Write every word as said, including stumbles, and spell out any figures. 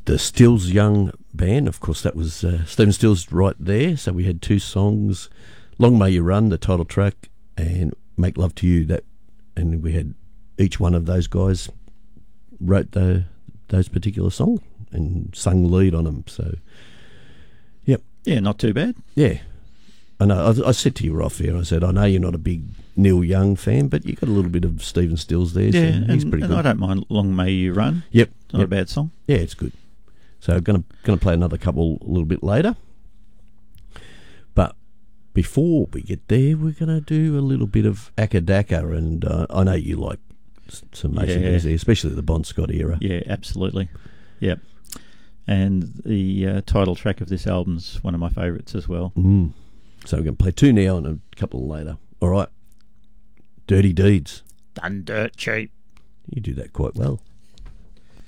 the Stills Young Band. Of course, that was uh, Stephen Stills right there. So we had two songs, Long May You Run, the title track, and Make Love to You. That, and we had each one of those guys wrote the those particular songs and sung lead on them. So, yep. Yeah, not too bad. Yeah. I know. I, I said to you off here, I said, I know you're not a big Neil Young fan, but you got a little bit of Stephen Stills there. Yeah, so he's and, pretty and good. I don't mind Long May You Run. Yep. It's not yep. a bad song. Yeah, it's good. So I'm going to going to play another couple a little bit later. But before we get there, we're going to do a little bit of Akadaka, and uh, I know you like some Nation Yeah. Music, especially the Bon Scott era. Yeah, absolutely. Yep. And the uh, title track of this album's one of my favourites as well. Mm. So we're going to play two now and a couple later. All right. Dirty Deeds. Done dirt cheap. You do that quite well.